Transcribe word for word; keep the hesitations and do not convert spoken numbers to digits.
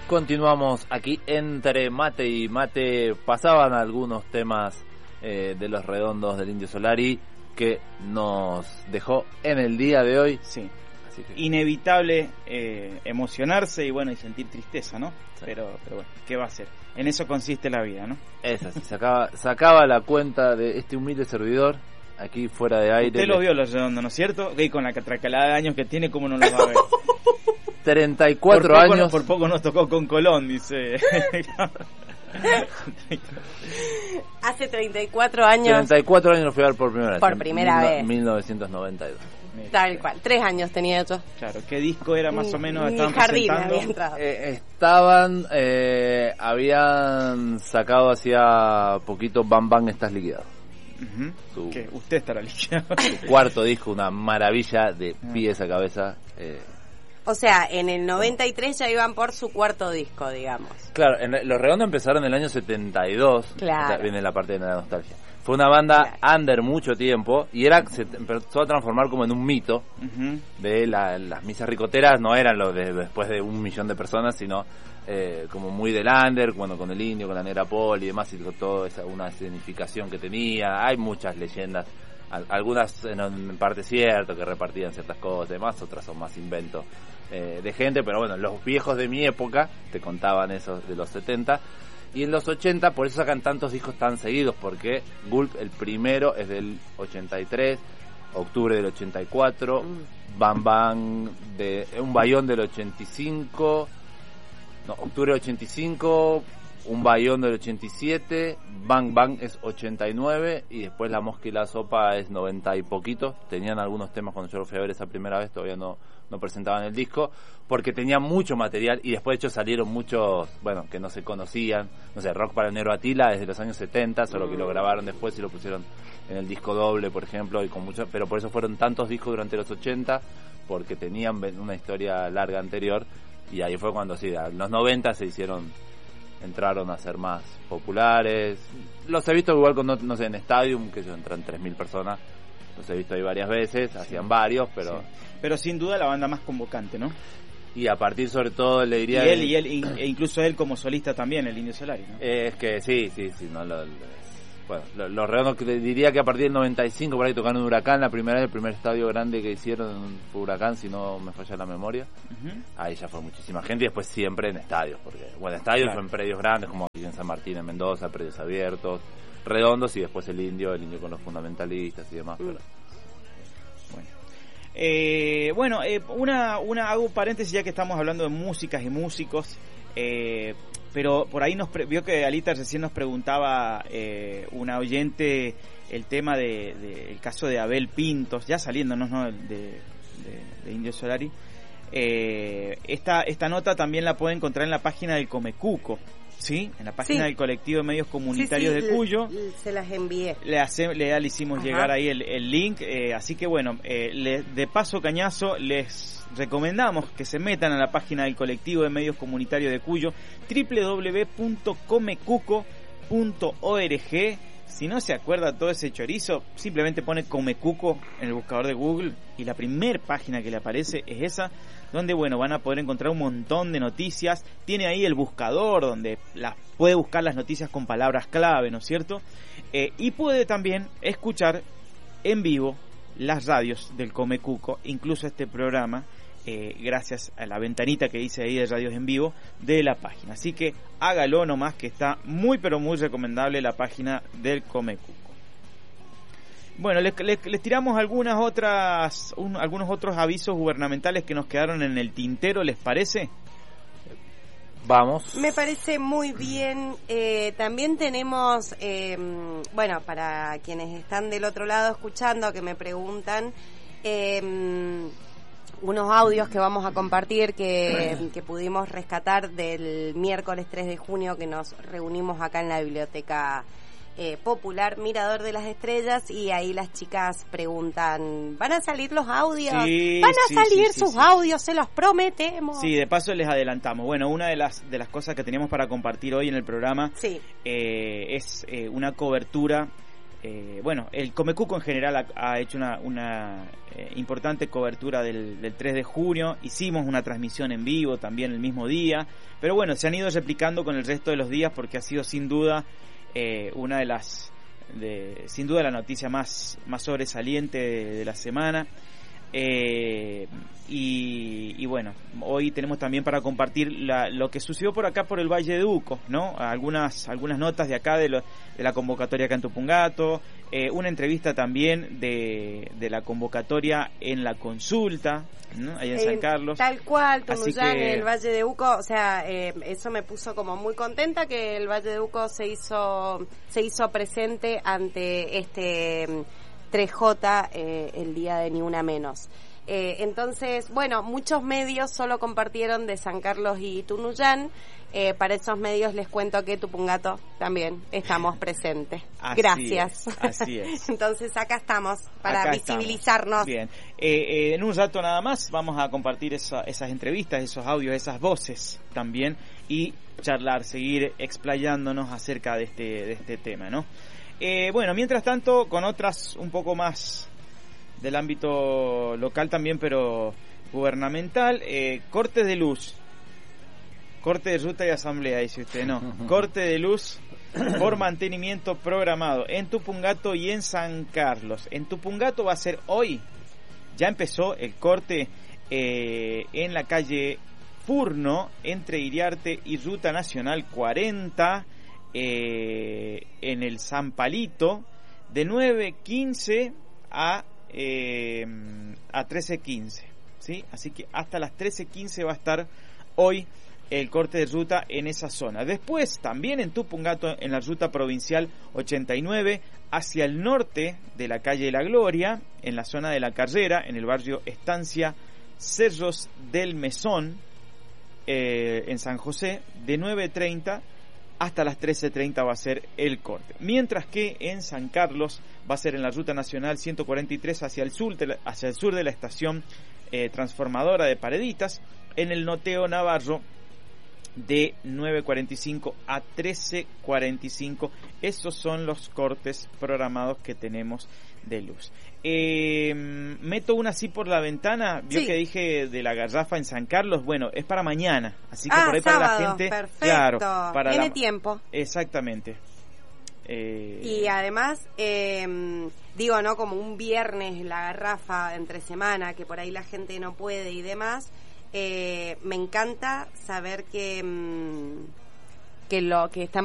Continuamos aquí entre mate y mate. Pasaban algunos temas eh, de Los Redondos del Indio Solari que nos dejó en el día de hoy. Sí. Así que... Inevitable eh, emocionarse y bueno y sentir tristeza, ¿no? Sí. Pero, pero bueno, ¿qué va a ser? En eso consiste la vida, ¿no? Es así, sacaba, sacaba la cuenta de este humilde servidor aquí fuera de aire. Usted lo vio Los Redondos, ¿no es cierto? Y con la catracalada de años que tiene, ¿cómo no lo va a ver? treinta y cuatro por poco, años. Por poco nos tocó con Colón, dice. Hace treinta y cuatro años. treinta y cuatro años lo fui a ver por primera vez. Por primera mil, vez. mil novecientos noventa y dos. Tal cual. Tres años tenía yo. Claro, ¿qué disco era más o menos? Ni Estaban jardín presentando. había entrado. Eh, estaban, eh, habían sacado hacía poquito Bam Bam Estás Liquidado. Uh-huh. Su, que usted estará liquidado. Su cuarto disco, una maravilla de pies a cabeza. Eh. O sea, en el noventa y tres ya iban por su cuarto disco, digamos. Claro, en, Los Redondos empezaron en el año setenta y dos. Claro. O sea, viene la parte de la nostalgia. Fue una banda claro. under mucho tiempo y era se empezó a transformar como en un mito. Uh-huh. De la, las misas ricoteras no eran lo de después de un millón de personas, sino eh, como muy del under, bueno, con el Indio, con la Negra Pol y demás, y todo esa una escenificación que tenía. Hay muchas leyendas, algunas en, en parte cierto, que repartían ciertas cosas y demás, otras son más inventos eh, de gente, pero bueno, los viejos de mi época te contaban eso de los setenta. Y en los ochenta, por eso sacan tantos discos tan seguidos, porque Gulp, el primero, es del ochenta y tres, octubre del ochenta y cuatro, mm. Bam Bam, de un Bayón del ochenta y cinco, no, octubre del ochenta y cinco, un Bayón del ochenta y siete, Bang Bang es ochenta y nueve, y después La Mosca y la Sopa es noventa y poquito. Tenían algunos temas cuando yo lo fui a ver esa primera vez, todavía no, no presentaban el disco, porque tenía mucho material, y después de hecho salieron muchos, bueno, que no se conocían, no sé, Rock para el Negro Atila desde los años setenta, solo que lo grabaron después y lo pusieron en el disco doble, por ejemplo, y con mucho, pero por eso fueron tantos discos durante los ochenta, porque tenían una historia larga anterior, y ahí fue cuando sí, en los noventa se hicieron, entraron a ser más populares. Los he visto igual con, no, no sé, en Stadium, que entran tres mil personas, los he visto ahí varias veces, hacían varios, pero... Sí. Pero sin duda la banda más convocante, ¿no? Y a partir sobre todo le diría... Y él, y él e incluso él como solista también, el Indio Solari, ¿no? Eh, es que sí, sí, sí, no, lo, lo, bueno, los lo Redondos, que diría que a partir del noventa y cinco por ahí tocaron en Huracán, la primera vez, el primer estadio grande que hicieron fue Huracán, si no me falla la memoria. Uh-huh. Ahí ya fue muchísima gente, y después siempre en estadios, porque, bueno, estadios claro. son predios grandes, como aquí en San Martín, en Mendoza, predios abiertos, redondos, y después el Indio, el Indio con los fundamentalistas y demás, uh. pero... Bueno. Eh, bueno, eh, una, una hago un paréntesis ya que estamos hablando de músicas y músicos, eh, pero por ahí nos pre- vio que Alita recién nos preguntaba eh, una oyente el tema de, de el caso de Abel Pintos, ya saliéndonos, ¿no? de, de, de Indio Solari. Eh, esta esta nota también la puede encontrar en la página del Comecuco, ¿sí? En la página sí. del colectivo de medios comunitarios sí, sí, de Cuyo. Le, se las envié. Le, hace, le, le hicimos Ajá. llegar ahí el, el link, eh, así que bueno, eh, le, de paso cañazo les recomendamos que se metan a la página del colectivo de medios comunitarios de Cuyo, doble u doble u doble u punto comecuco punto org. Si no se acuerda todo ese chorizo, simplemente pone Comecuco en el buscador de Google y la primer página que le aparece es esa, donde bueno van a poder encontrar un montón de noticias. Tiene ahí el buscador donde las puede buscar las noticias con palabras clave, ¿no es cierto? Eh, y puede también escuchar en vivo las radios del Comecuco, incluso este programa, eh, gracias a la ventanita que dice ahí de radios en vivo de la página. Así que hágalo nomás, que está muy pero muy recomendable la página del Comecuco. Bueno, les, les, les tiramos algunas otras, un, algunos otros avisos gubernamentales que nos quedaron en el tintero, ¿les parece? Vamos. Me parece muy bien. Eh, también tenemos, eh, bueno, para quienes están del otro lado escuchando, que me preguntan, eh, unos audios que vamos a compartir que, que pudimos rescatar del miércoles tres de junio, que nos reunimos acá en la biblioteca eh, popular Mirador de las Estrellas, y ahí las chicas preguntan, ¿van a salir los audios? Sí, ¿Van a sí, salir sí, sí, sus sí. audios? Se los prometemos. Sí, de paso les adelantamos. Bueno, una de las de las cosas que teníamos para compartir hoy en el programa sí. eh, es eh, una cobertura Eh, bueno, el Comecuco en general ha, ha hecho una, una eh, importante cobertura del, del tres de junio. Hicimos una transmisión en vivo también el mismo día, pero bueno, se han ido replicando con el resto de los días porque ha sido sin duda eh, una de las, de, sin duda la noticia más, más sobresaliente de, de la semana. Eh, y, y bueno, hoy tenemos también para compartir la, lo que sucedió por acá por el Valle de Uco, ¿no? Algunas algunas notas de acá de, lo, de la convocatoria acá en Tupungato, eh, una entrevista también de, de la convocatoria en la consulta, ¿no? Ahí en San Carlos. Tal cual, Tunuyán, que... el Valle de Uco, o sea, eh, eso me puso como muy contenta que el Valle de Uco se hizo se hizo presente ante este tres J eh, el día de Ni Una Menos. Eh, entonces, bueno, muchos medios solo compartieron de San Carlos y Tunuyán. Eh, para esos medios les cuento que Tupungato también estamos presentes. Así Gracias. Es, así es. Entonces acá estamos para acá visibilizarnos. Estamos. Bien. Eh, eh, en un rato nada más vamos a compartir esa, esas entrevistas, esos audios, esas voces también y charlar, seguir explayándonos acerca de este, de este tema, ¿no? Eh, bueno, mientras tanto, con otras un poco más del ámbito local también, pero gubernamental, eh, corte de luz, corte de ruta y asamblea, dice usted, no, corte de luz por mantenimiento programado en Tupungato y en San Carlos. En Tupungato va a ser hoy, ya empezó el corte eh, en la calle Furno, entre Iriarte y Ruta Nacional cuarenta, Eh, en el San Palito, de nueve quince a eh, a trece quince, ¿sí? Así que hasta las trece quince va a estar hoy el corte de ruta en esa zona. Después también en Tupungato, en la ruta provincial ochenta y nueve hacia el norte de la calle La Gloria, en la zona de La Carrera, en el barrio Estancia Cerros del Mesón, eh, en San José, de nueve treinta hasta las trece treinta va a ser el corte. Mientras que en San Carlos va a ser en la ruta nacional ciento cuarenta y tres hacia el sur de la, hacia el sur de la estación eh, transformadora de Pareditas, en el Noteo Navarro, de nueve cuarenta y cinco a trece cuarenta y cinco. Esos son los cortes programados que tenemos de luz. Eh, meto una así por la ventana, vio sí. que dije de la garrafa en San Carlos, bueno, es para mañana, así que ah, por ahí sábado, para la gente, perfecto. claro, para tiene la... tiempo. Exactamente. Eh... Y además, eh, digo, ¿no? Como un viernes la garrafa entre semana, que por ahí la gente no puede y demás, eh, me encanta saber que, que lo que están